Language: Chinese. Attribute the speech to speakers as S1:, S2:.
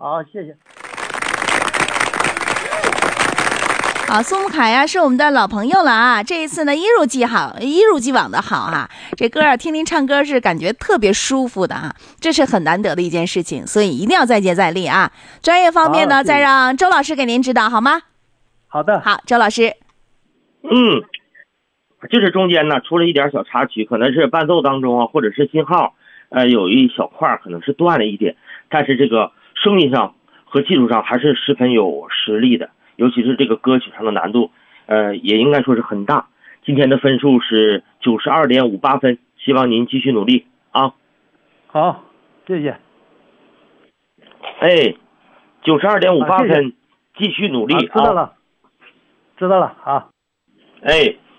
S1: 好，谢谢。
S2: 好，苏木凯呀是我们的老朋友了啊，这一次呢一如既往的好啊，这歌啊听您唱歌是感觉特别舒服的啊，这是很难得的一件事情，所以一定要再接再厉啊。专业方面呢，再让周老师给您指导好吗？
S1: 好的。
S2: 好，周老师。
S3: 就是中间呢出了一点小插曲，可能是伴奏当中啊，或者是信号，有一小块可能是断了一点，但是这个声音上和技术上还是十分有实力的，尤其是这个歌曲上的难度，也应该说是很大。今天的分数是92.58分，希望您继续努力啊。
S1: 好，谢谢。
S3: 92.58分，继续努力啊。
S1: 知道了，啊。